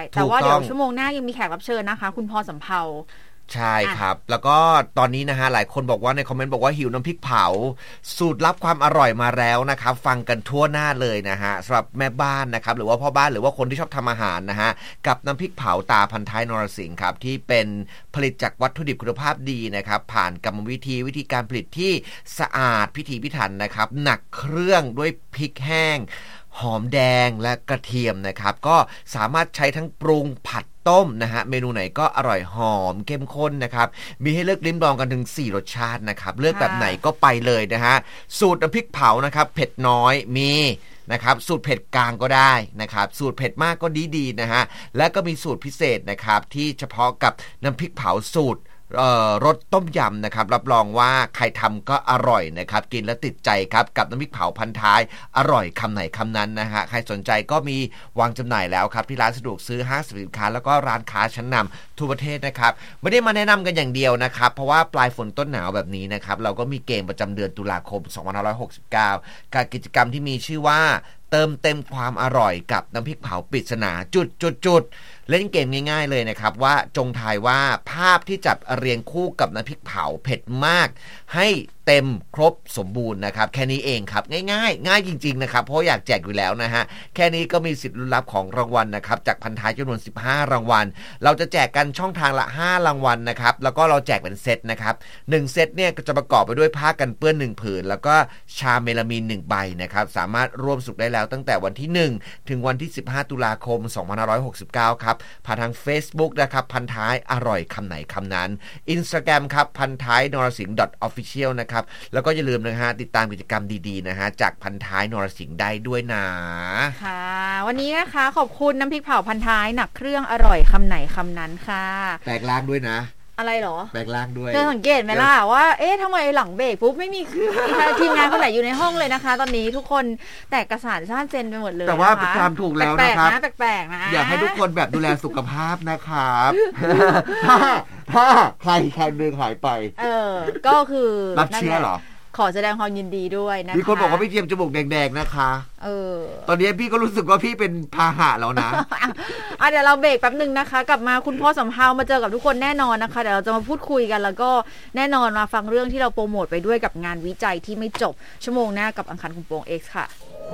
แต่ว่าเดี๋ยวชั่วโมงหน้ายังมีแขกรับเชิญนะคะคุณพรสำเภาใช่ครับแล้วก็ตอนนี้นะฮะหลายคนบอกว่าในคอมเมนต์บอกว่าหิวน้ำพริกเผาสูตรลับความอร่อยมาแล้วนะครับฟังกันทั่วหน้าเลยนะฮะสำหรับแม่บ้านนะครับหรือว่าพ่อบ้านหรือว่าคนที่ชอบทำอาหารนะฮะกับน้ำพริกเผาตาพันท้ายนรสิงห์ครับที่เป็นผลิตจากวัตถุดิบคุณภาพดีนะครับผ่านกรรมวิธีการผลิตที่สะอาดพิถีพิถันนะครับหนักเครื่องด้วยพริกแห้งหอมแดงและกระเทียมนะครับก็สามารถใช้ทั้งปรุงผัดต้มนะฮะเมนูไหนก็อร่อยหอมเข้มข้นนะครับมีให้เลือกลิ้มลองกันถึง4รสชาตินะครับเลือกแบบไหนก็ไปเลยนะฮะสูตรน้ำพริกเผานะครับเผ็ดน้อยมีนะครับสูตรเผ็ดกลางก็ได้นะครับสูตรเผ็ดมากก็ดีนะฮะและก็มีสูตรพิเศษนะครับที่เฉพาะกับน้ำพริกเผาสูตรรสต้มยำนะครับรับรองว่าใครทำก็อร่อยนะครับกินแล้วติดใจครับกับน้ำพริกเผาพันท้ายอร่อยคำไหนคำนั้นนะฮะใครสนใจก็มีวางจำหน่ายแล้วครับที่ร้านสะดวกซื้อห้างสรรพสินค้าแล้วก็ร้านค้าชั้นนำทั่วประเทศนะครับไม่ได้มาแนะนำกันอย่างเดียวนะครับเพราะว่าปลายฝนต้นหนาวแบบนี้นะครับเราก็มีเกมประจำเดือนตุลาคม2569กับกิจกรรมที่มีชื่อว่าเติมเต็มความอร่อยกับน้ำพริกเผาปริศนาจุดเล่นเกมง่ายๆเลยนะครับว่าจงทายว่าภาพที่จับเรียงคู่กับน้ำพริกเผาเผ็ดมากให้เต็มครบสมบูรณ์นะครับแค่นี้เองครับง่ายจริงๆนะครับเพราะอยากแจกอยู่แล้วนะฮะแค่นี้ก็มีสิทธิ์ลุ้นรับของรางวัลนะครับจากพันท้ายจำนวน15รางวัลเราจะแจกกันช่องทางละ5รางวัลนะครับแล้วก็เราแจกเป็นเซตนะครับ1เซตเนี่ยก็จะประกอบไปด้วยผ้ากันเปื้อน1ผืนแล้วก็ชาเมลามีน1ใบนะครับสามารถร่วมสนุกได้แล้วตั้งแต่วันที่1ถึงวันที่15ตุลาคม2569ครับผ่านทาง Facebook นะครับพันท้ายอร่อยคำไหนคำนั้น Instagram ครับพันท้ายนรสิงห์ .official นะครับแล้วก็อย่าลืมนะฮะติดตามกิจกรรมดีๆนะฮะจากพันท้ายนรสิงห์ได้ด้วยนะค่ะวันนี้นะคะขอบคุณน้ำพริกเผาพันท้ายหนักเครื่องอร่อยคำไหนคำนั้นค่ะแปลกล่างด้วยนะอะไรหรอแปลกล่างด้วยเธอสังเกตไหมล่ะว่าเอ๊ะทำไมหลังเบรกปุ๊บไม่มีทีมงานคนไหนอยู่ในห้องเลยนะคะตอนนี้ทุกคนแตกกระสานซ่านเซนไปหมดเลยแต่ว่าตามถูกแล้วนะครับแปลกๆนะอยากให้ทุกคนแบบดูแลสุขภาพนะครับถ้าใครหนึ่งหายไปก็คือรับเชื้อเหรอขอแสดงความยินดีด้วยนะคะมีคนบอกว่าพี่เจียมจมูกแดงๆนะคะตอนนี้พี่ก็รู้สึกว่าพี่เป็นพาหะแล้วนะเดี๋ยวเราเบรกแป๊บนึงนะคะกลับมาคุณพ่อสำเภามาเจอกับทุกคนแน่นอนนะคะเดี๋ยวเราจะมาพูดคุยกันแล้วก็แน่นอนมาฟังเรื่องที่เราโปรโมทไปด้วยกับงานวิจัยที่ไม่จบชั่วโมงหน้ากับอังคารคุมโปง X ค่ะ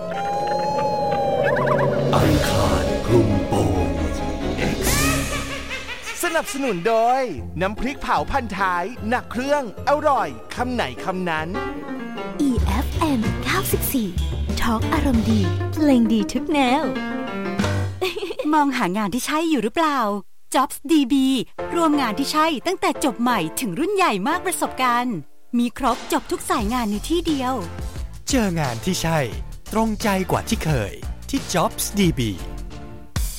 อังคารคุมโปง X สนับสนุนโดยน้ำพริกเผาพันท้ายหนักเครื่องอร่อยคำไหนคำนั้น EFM 94 Talk อารมณ์ดีเพลงดีทุกแนว มองหางานที่ใช่อยู่หรือเปล่า Jobs DB รวมงานที่ใช่ตั้งแต่จบใหม่ถึงรุ่นใหญ่มากประสบการณ์มีครบจบทุกสายงานในที่เดียวเจองานที่ใช่ตรงใจกว่าที่เคยที่ Jobs DB